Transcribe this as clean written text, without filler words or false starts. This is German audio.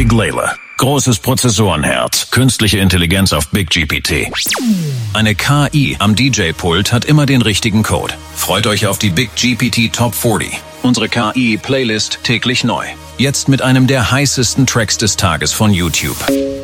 Big Layla. Großes Prozessorenherz, künstliche Intelligenz auf Big GPT. Eine KI am DJ-Pult hat immer den richtigen Code. Freut euch auf die Big GPT Top 40. Unsere KI-Playlist täglich neu. Jetzt mit einem der heißesten Tracks des Tages von YouTube.